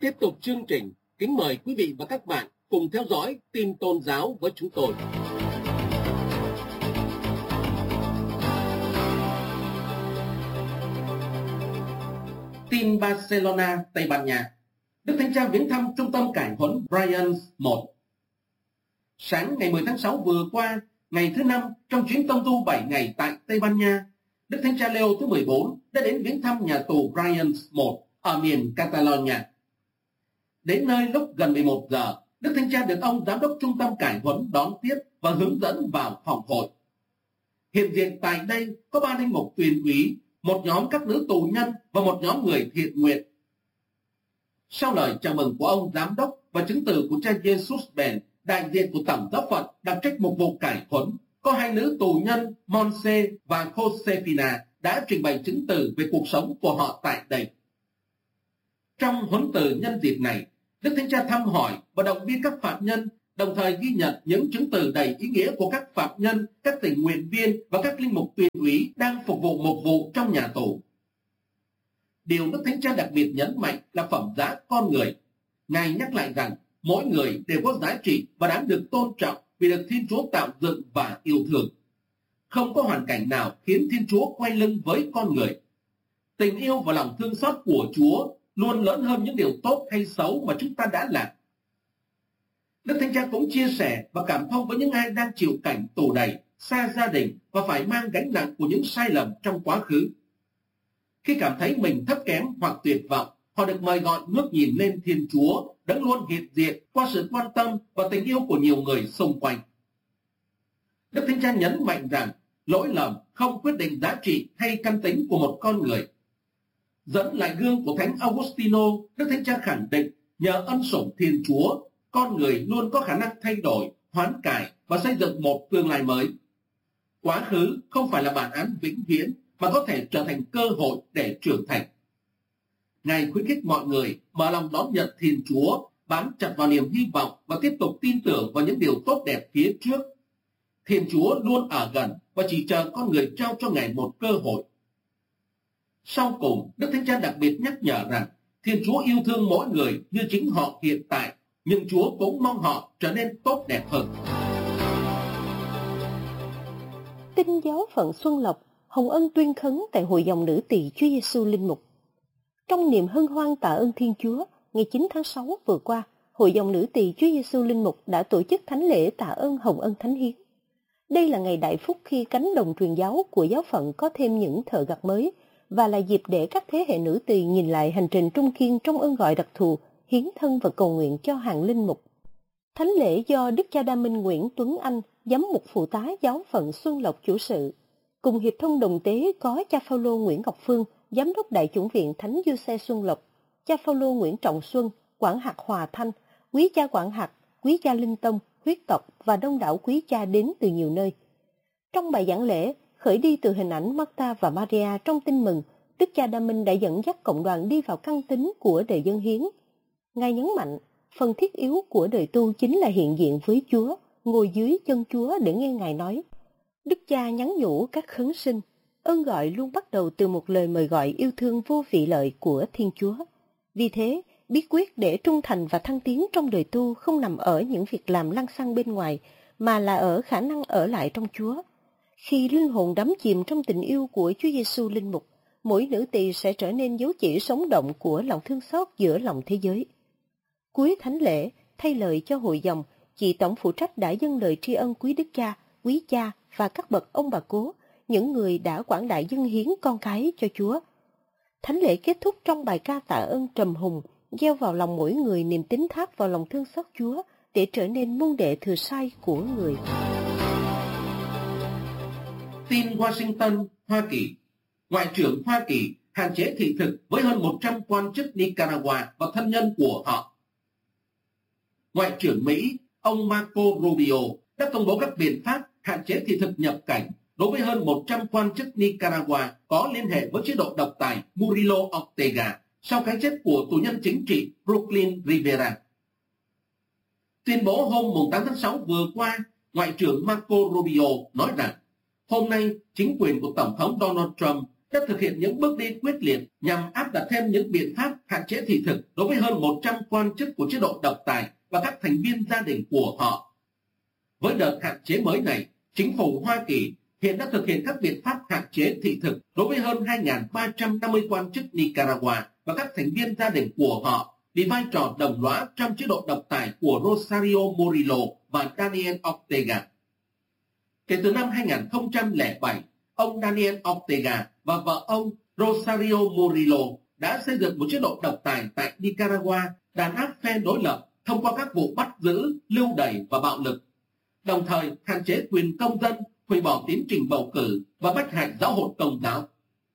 Tiếp tục chương trình, kính mời quý vị và các bạn cùng theo dõi tin tôn giáo với chúng tôi. Tin Barcelona, Tây Ban Nha. Đức Thánh Cha viếng thăm trung tâm cải huấn Bryans 1. Sáng ngày 10 tháng 6 vừa qua, ngày thứ 5 trong chuyến tông tu 7 ngày tại Tây Ban Nha, Đức Thánh Cha Leo thứ 14 đã đến viếng thăm nhà tù Bryans 1 ở miền Catalonia. Đến nơi lúc gần 11 giờ, Đức Thánh Cha được ông giám đốc trung tâm cải huấn đón tiếp và hướng dẫn vào phòng hội. Hiện diện tại đây có 3 linh mục tuyền úy, một nhóm các nữ tù nhân và một nhóm người thiện nguyện. Sau lời chào mừng của ông giám đốc và chứng từ của cha Jesus Ben, đại diện của Tổng giáo phận đặc trách mục vụ cải huấn, có 2 nữ tù nhân Monse và Josefina đã trình bày chứng từ về cuộc sống của họ tại đây. Trong huấn từ nhân dịp này, Đức Thánh Cha thăm hỏi và động viên các phạm nhân, đồng thời ghi nhận những chứng từ đầy ý nghĩa của các phạm nhân, các tình nguyện viên và các linh mục tuyền úy đang phục vụ mục vụ trong nhà tù. Điều Đức Thánh Cha đặc biệt nhấn mạnh là phẩm giá con người. Ngài nhắc lại rằng mỗi người đều có giá trị và đáng được tôn trọng vì được Thiên Chúa tạo dựng và yêu thương. Không có hoàn cảnh nào khiến Thiên Chúa quay lưng với con người. Tình yêu và lòng thương xót của Chúa luôn lớn hơn những điều tốt hay xấu mà chúng ta đã làm. Đức Thánh Cha cũng chia sẻ và cảm thông với những ai đang chịu cảnh tù đầy, xa gia đình và phải mang gánh nặng của những sai lầm trong quá khứ. Khi cảm thấy mình thấp kém hoặc tuyệt vọng, họ được mời gọi ngước nhìn lên Thiên Chúa, đấng luôn hiện diện qua sự quan tâm và tình yêu của nhiều người xung quanh. Đức Thánh Cha nhấn mạnh rằng lỗi lầm không quyết định giá trị hay căn tính của một con người. Dẫn lại gương của Thánh Augustino, Đức Thánh Cha khẳng định nhờ ân sủng Thiên Chúa, con người luôn có khả năng thay đổi, hoán cải và xây dựng một tương lai mới. Quá khứ không phải là bản án vĩnh viễn mà có thể trở thành cơ hội để trưởng thành. Ngài khuyến khích mọi người mở lòng đón nhận Thiên Chúa, bám chặt vào niềm hy vọng và tiếp tục tin tưởng vào những điều tốt đẹp phía trước. Thiên Chúa luôn ở gần và chỉ chờ con người trao cho Ngài một cơ hội. Sau cùng, Đức Thánh Cha đặc biệt nhắc nhở rằng Thiên Chúa yêu thương mỗi người như chính họ hiện tại, nhưng Chúa cũng mong họ trở nên tốt đẹp hơn. Tin giáo phận Xuân Lộc, Hồng Ân tuyên khấn tại Hội dòng nữ tỳ Chúa Giêsu Linh Mục. Trong niềm hân hoan tạ ơn Thiên Chúa, ngày 9 tháng 6 vừa qua, Hội dòng nữ tỳ Chúa Giêsu Linh Mục đã tổ chức thánh lễ tạ ơn Hồng Ân Thánh Hiến. Đây là ngày đại phúc khi cánh đồng truyền giáo của giáo phận có thêm những thợ gặt mới, và là dịp để các thế hệ nữ tỳ nhìn lại hành trình trung kiên trong ơn gọi đặc thù, hiến thân và cầu nguyện cho hàng linh mục. Thánh lễ do Đức cha Đa Minh Nguyễn Tuấn Anh, giám mục phụ tá giáo phận Xuân Lộc chủ sự, cùng hiệp thông đồng tế có cha Phaolô Nguyễn Ngọc Phương, giám đốc đại chủng viện Thánh Giuse Xuân Lộc, cha Phaolô Nguyễn Trọng Xuân, quản hạt Hòa Thanh, quý cha quản hạt, quý cha Linh Tông, huyết tộc và đông đảo quý cha đến từ nhiều nơi. Trong bài giảng lễ, khởi đi từ hình ảnh Marta và Maria trong tin mừng, Đức cha Đa Minh đã dẫn dắt cộng đoàn đi vào căn tính của đời dân hiến. Ngài nhấn mạnh, phần thiết yếu của đời tu chính là hiện diện với Chúa, ngồi dưới chân Chúa để nghe Ngài nói. Đức cha nhắn nhủ các khấn sinh, ơn gọi luôn bắt đầu từ một lời mời gọi yêu thương vô vị lợi của Thiên Chúa. Vì thế, bí quyết để trung thành và thăng tiến trong đời tu không nằm ở những việc làm lăng xăng bên ngoài, mà là ở khả năng ở lại trong Chúa. Khi linh hồn đắm chìm trong tình yêu của Chúa Giêsu Linh Mục, mỗi nữ tỳ sẽ trở nên dấu chỉ sống động của lòng thương xót giữa lòng thế giới. Cuối thánh lễ, thay lời cho hội dòng, chị tổng phụ trách đã dâng lời tri ân quý đức cha, quý cha và các bậc ông bà cố, những người đã quảng đại dâng hiến con cái cho Chúa. Thánh lễ kết thúc trong bài ca tạ ơn trầm hùng, gieo vào lòng mỗi người niềm tín thác vào lòng thương xót Chúa để trở nên môn đệ thừa sai của người. Tin Washington, Hoa Kỳ. Ngoại trưởng Hoa Kỳ hạn chế thị thực với hơn 100 quan chức Nicaragua và thân nhân của họ. Ngoại trưởng Mỹ, ông Marco Rubio, đã công bố các biện pháp hạn chế thị thực nhập cảnh đối với hơn 100 quan chức Nicaragua có liên hệ với chế độ độc tài Murilo Ortega sau cái chết của tù nhân chính trị Brooklyn Rivera. Tuyên bố hôm 8 tháng 6 vừa qua, Ngoại trưởng Marco Rubio nói rằng hôm nay chính quyền của Tổng thống Donald Trump đã thực hiện những bước đi quyết liệt nhằm áp đặt thêm những biện pháp hạn chế thị thực đối với hơn 100 quan chức của chế độ độc tài và các thành viên gia đình của họ. Với đợt hạn chế mới này, chính phủ Hoa Kỳ hiện đã thực hiện các biện pháp hạn chế thị thực đối với hơn 2.350 quan chức Nicaragua và các thành viên gia đình của họ vì vai trò đồng lõa trong chế độ độc tài của Rosario Murillo và Daniel Ortega. Kể từ năm 2007, ông Daniel Ortega và vợ ông Rosario Murillo đã xây dựng một chế độ độc tài tại Nicaragua đàn áp phe đối lập thông qua các vụ bắt giữ, lưu đày và bạo lực, đồng thời hạn chế quyền công dân, hủy bỏ tiến trình bầu cử và bách hại giáo hội Công giáo.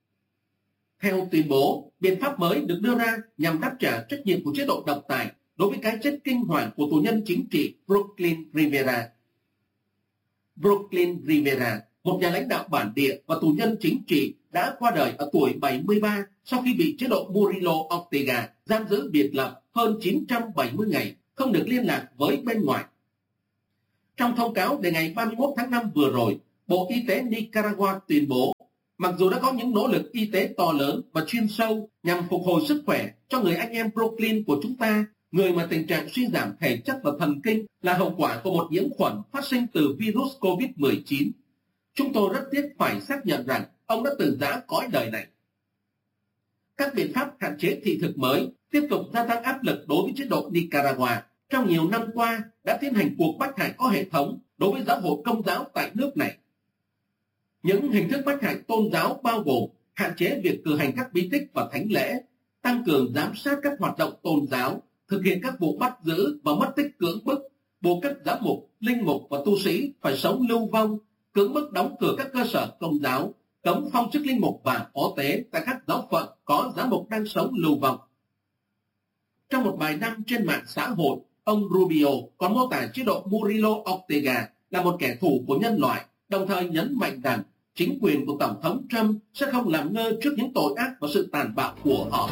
Theo tuyên bố, biện pháp mới được đưa ra nhằm đáp trả trách nhiệm của chế độ độc tài đối với cái chết kinh hoàng của tù nhân chính trị Brooklyn Rivera. Brooklyn Rivera, một nhà lãnh đạo bản địa và tù nhân chính trị, đã qua đời ở tuổi 73 sau khi bị chế độ Murillo Ortega giam giữ biệt lập hơn 970 ngày, không được liên lạc với bên ngoài. Trong thông cáo đề ngày 31 tháng 5 vừa rồi, Bộ Y tế Nicaragua tuyên bố, mặc dù đã có những nỗ lực y tế to lớn và chuyên sâu nhằm phục hồi sức khỏe cho người anh em Brooklyn của chúng ta, người mà tình trạng suy giảm thể chất và thần kinh là hậu quả của một nhiễm khuẩn phát sinh từ virus COVID-19, chúng tôi rất tiếc phải xác nhận rằng ông đã từ giã cõi đời này. Các biện pháp hạn chế thị thực mới tiếp tục gia tăng áp lực đối với chế độ Nicaragua. Trong nhiều năm qua đã tiến hành cuộc bách hại có hệ thống đối với giáo hội Công giáo tại nước này. Những hình thức bách hại tôn giáo bao gồm hạn chế việc cử hành các bí tích và thánh lễ, tăng cường giám sát các hoạt động tôn giáo, thực hiện các vụ bắt giữ và mất tích cưỡng bức, buộc các giám mục, linh mục và tu sĩ phải sống lưu vong, cưỡng bức đóng cửa các cơ sở Công giáo, cấm phong chức linh mục và phó tế tại các giáo phận có giám mục đang sống lưu vong. Trong một bài đăng trên mạng xã hội, ông Rubio còn mô tả chế độ Murillo Ortega là một kẻ thù của nhân loại, đồng thời nhấn mạnh rằng chính quyền của Tổng thống Trump sẽ không làm ngơ trước những tội ác và sự tàn bạo của họ.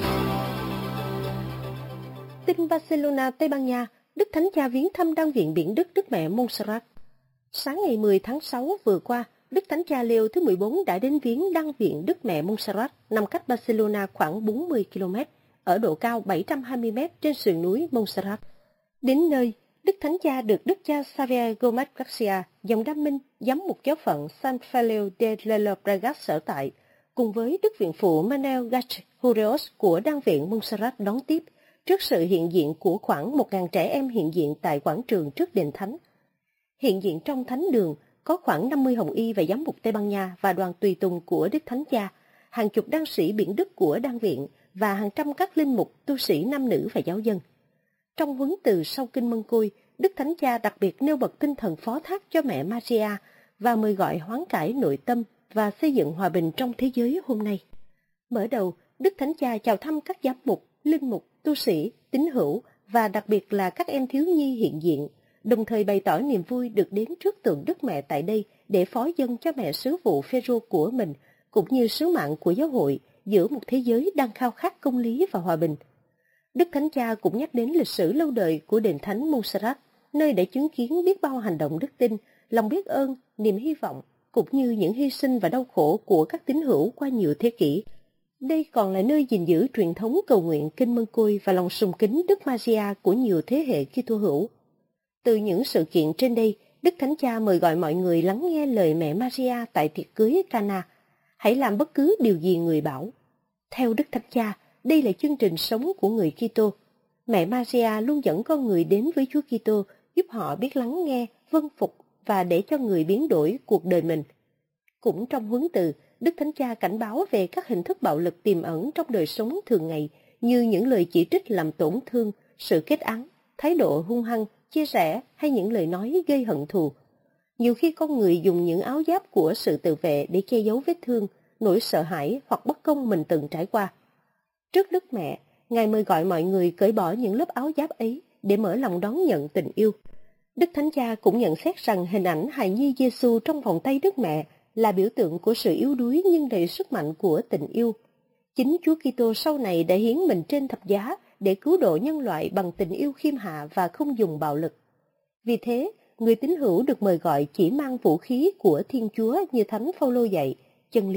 Tin Barcelona, Tây Ban Nha, Đức Thánh Cha viếng thăm Đan viện Biển Đức Đức Mẹ Montserrat. Sáng ngày 10 tháng 6 vừa qua, Đức Thánh Cha Leo thứ 14 đã đến viếng Đan viện Đức Mẹ Montserrat nằm cách Barcelona khoảng 40 km, ở độ cao 720 m trên sườn núi Montserrat. Đến nơi, Đức Thánh Cha được Đức cha Xavier Gomez Garcia, dòng Đa Minh, giám mục giáo phận San Feliu de Llobregat sở tại, cùng với Đức viện phụ Manuel Gach-Hurios của Đan viện Montserrat đón tiếp, trước sự hiện diện của khoảng 1.000 trẻ em hiện diện tại quảng trường trước đền thánh. Hiện diện trong thánh đường có khoảng 50 hồng y và giám mục Tây Ban Nha và đoàn tùy tùng của Đức Thánh Cha, hàng chục đan sĩ biển Đức của Đan viện và hàng trăm các linh mục, tu sĩ nam nữ và giáo dân. Trong huấn từ sau kinh Mân Côi, Đức Thánh Cha đặc biệt nêu bật tinh thần phó thác cho mẹ Maria và mời gọi hoán cải nội tâm và xây dựng hòa bình trong thế giới hôm nay. Mở đầu, Đức Thánh Cha chào thăm các giám mục, linh mục, tu sĩ, tín hữu và đặc biệt là các em thiếu nhi hiện diện, đồng thời bày tỏ niềm vui được đến trước tượng Đức Mẹ tại đây để phó dâng cho mẹ sứ vụ Phêrô của mình, cũng như sứ mạng của giáo hội giữa một thế giới đang khao khát công lý và hòa bình. Đức Thánh Cha cũng nhắc đến lịch sử lâu đời của đền thánh Montserrat, nơi đã chứng kiến biết bao hành động đức tin, lòng biết ơn, niềm hy vọng, cũng như những hy sinh và đau khổ của các tín hữu qua nhiều thế kỷ. Đây còn là nơi gìn giữ truyền thống cầu nguyện kinh Mân Côi và lòng sùng kính Đức Maria của nhiều thế hệ Kitô hữu. Từ những sự kiện trên đây, Đức Thánh Cha mời gọi mọi người lắng nghe lời mẹ Maria tại tiệc cưới Cana. Hãy làm bất cứ điều gì người bảo. Theo Đức Thánh Cha, đây là chương trình sống của người Kitô. Mẹ Maria luôn dẫn con người đến với Chúa Kitô, giúp họ biết lắng nghe, vâng phục và để cho người biến đổi cuộc đời mình. Cũng trong huấn từ, Đức Thánh Cha cảnh báo về các hình thức bạo lực tiềm ẩn trong đời sống thường ngày, như những lời chỉ trích làm tổn thương, sự kết án, thái độ hung hăng, chia rẽ hay những lời nói gây hận thù. Nhiều khi con người dùng những áo giáp của sự tự vệ để che giấu vết thương, nỗi sợ hãi hoặc bất công mình từng trải qua. Trước Đức Mẹ, Ngài mời gọi mọi người cởi bỏ những lớp áo giáp ấy để mở lòng đón nhận tình yêu. Đức Thánh Cha cũng nhận xét rằng hình ảnh hài nhi Giêsu trong vòng tay Đức Mẹ là biểu tượng của sự yếu đuối nhưng đầy sức mạnh của tình yêu. Chính Chúa Kitô sau này đã hiến mình trên thập giá để cứu độ nhân loại bằng tình yêu khiêm hạ và không dùng bạo lực. Vì thế, người tín hữu được mời gọi chỉ mang vũ khí của Thiên Chúa như Thánh Phaolô dạy, chân lý,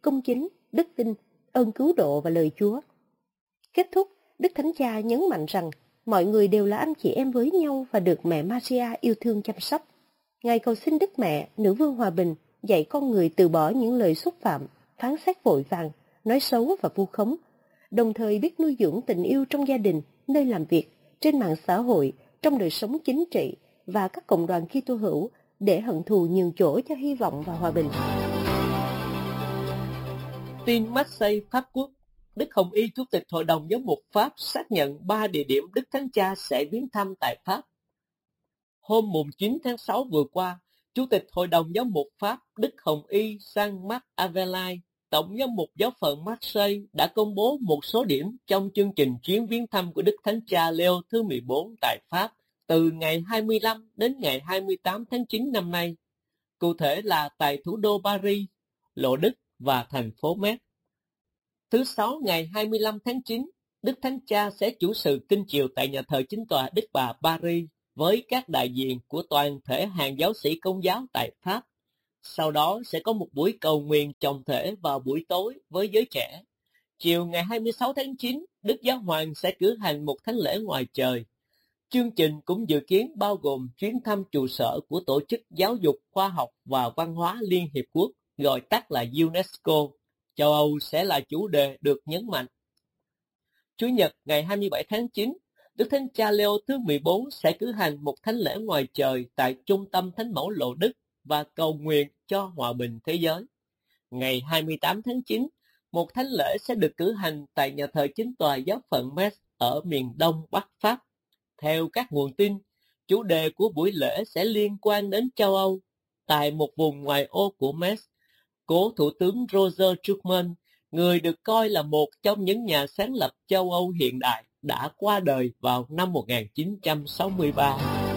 công chính, đức tin, ơn cứu độ và lời Chúa. Kết thúc, Đức Thánh Cha nhấn mạnh rằng mọi người đều là anh chị em với nhau và được mẹ Maria yêu thương chăm sóc. Ngài cầu xin Đức Mẹ, Nữ Vương Hòa Bình, dạy con người từ bỏ những lời xúc phạm, phán xét vội vàng, nói xấu và vu khống, đồng thời biết nuôi dưỡng tình yêu trong gia đình, nơi làm việc, trên mạng xã hội, trong đời sống chính trị và các cộng đoàn Kitô hữu, để hận thù nhường chỗ cho hy vọng và hòa bình. Tin Marseille, Pháp Quốc. Đức Hồng Y, Chủ tịch Hội đồng Giám mục Pháp, xác nhận 3 địa điểm Đức Thánh Cha sẽ viếng thăm tại Pháp. Hôm 9 tháng 6 vừa qua, Chủ tịch Hội đồng Giám mục Pháp Đức Hồng Y Jean-Marc Avelay, Tổng giám mục giáo phận Marseille, đã công bố một số điểm trong chương trình chuyến viếng thăm của Đức Thánh Cha Leo thứ 14 tại Pháp từ ngày 25 đến ngày 28 tháng 9 năm nay. Cụ thể là tại thủ đô Paris, Lộ Đức và thành phố Metz. Thứ Sáu ngày 25 tháng 9, Đức Thánh Cha sẽ chủ sự kinh chiều tại nhà thờ Chính tòa Đức Bà Paris với các đại diện của toàn thể hàng giáo sĩ Công giáo tại Pháp. Sau đó sẽ có một buổi cầu nguyện trọng thể vào buổi tối với giới trẻ. Chiều ngày 26 tháng 9, Đức Giáo Hoàng sẽ cử hành một thánh lễ ngoài trời. Chương trình cũng dự kiến bao gồm chuyến thăm trụ sở của Tổ chức Giáo dục, Khoa học và Văn hóa Liên Hiệp Quốc, gọi tắt là UNESCO. Châu Âu sẽ là chủ đề được nhấn mạnh. Chủ nhật ngày 27 tháng 9, Đức Thánh Cha Leo thứ 14 sẽ cử hành một thánh lễ ngoài trời tại Trung tâm Thánh mẫu Lộ Đức và cầu nguyện cho hòa bình thế giới. Ngày 28 tháng 9, một thánh lễ sẽ được cử hành tại nhà thờ Chính tòa giáo phận Metz ở miền đông Bắc Pháp. Theo các nguồn tin, chủ đề của buổi lễ sẽ liên quan đến châu Âu. Tại một vùng ngoài ô của Metz, cố Thủ tướng Roger Schuman, người được coi là một trong những nhà sáng lập châu Âu hiện đại, đã qua đời vào năm 1963.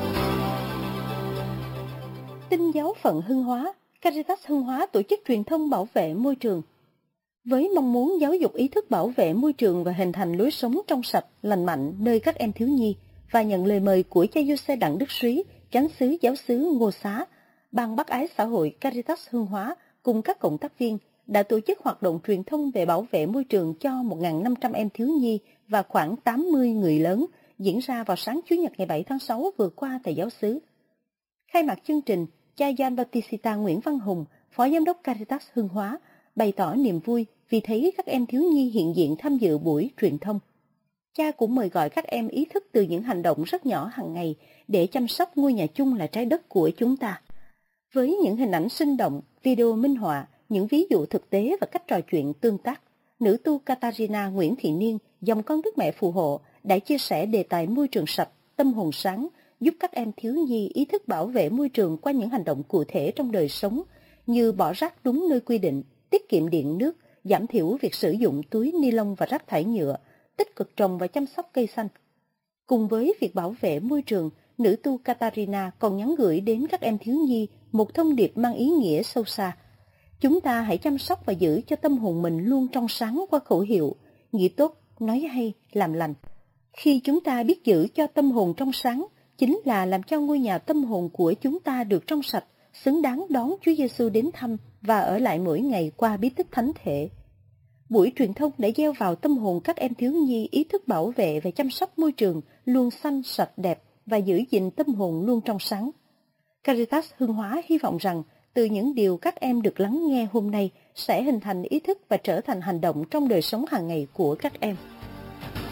Tin giáo phận Hưng Hóa, Caritas Hưng Hóa tổ chức truyền thông bảo vệ môi trường. Với mong muốn giáo dục ý thức bảo vệ môi trường và hình thành lối sống trong sạch, lành mạnh nơi các em thiếu nhi, và nhận lời mời của cha Giuse Đặng Đức Súy, chánh xứ giáo xứ Ngô Xá, Ban Bác ái xã hội Caritas Hưng Hóa cùng các cộng tác viên đã tổ chức hoạt động truyền thông về bảo vệ môi trường cho 1.500 em thiếu nhi và khoảng 80 người lớn, diễn ra vào sáng Chủ nhật ngày 7 tháng 6 vừa qua tại giáo xứ. Khai mạc chương trình, cha Gian Bautista Nguyễn Văn Hùng, Phó Giám đốc Caritas Hưng Hóa, bày tỏ niềm vui vì thấy các em thiếu nhi hiện diện tham dự buổi truyền thông. Cha cũng mời gọi các em ý thức từ những hành động rất nhỏ hàng ngày để chăm sóc ngôi nhà chung là trái đất của chúng ta. Với những hình ảnh sinh động, video minh họa, những ví dụ thực tế và cách trò chuyện tương tác, nữ tu Katarina Nguyễn Thị Niên, dòng con Đức Mẹ phù hộ, đã chia sẻ đề tài môi trường sạch, tâm hồn sáng, giúp các em thiếu nhi ý thức bảo vệ môi trường qua những hành động cụ thể trong đời sống, như bỏ rác đúng nơi quy định, tiết kiệm điện nước, giảm thiểu việc sử dụng túi ni lông và rác thải nhựa, tích cực trồng và chăm sóc cây xanh. Cùng với việc bảo vệ môi trường, nữ tu Katarina còn nhắn gửi đến các em thiếu nhi một thông điệp mang ý nghĩa sâu xa. Chúng ta hãy chăm sóc và giữ cho tâm hồn mình luôn trong sáng qua khẩu hiệu, nghĩ tốt, nói hay, làm lành. Khi chúng ta biết giữ cho tâm hồn trong sáng, chính là làm cho ngôi nhà tâm hồn của chúng ta được trong sạch, xứng đáng đón Chúa Giêsu đến thăm và ở lại mỗi ngày qua bí tích thánh thể. Buổi truyền thông đã gieo vào tâm hồn các em thiếu nhi ý thức bảo vệ và chăm sóc môi trường luôn xanh, sạch, đẹp và giữ gìn tâm hồn luôn trong sáng. Caritas Hưng Hóa hy vọng rằng từ những điều các em được lắng nghe hôm nay sẽ hình thành ý thức và trở thành hành động trong đời sống hàng ngày của các em.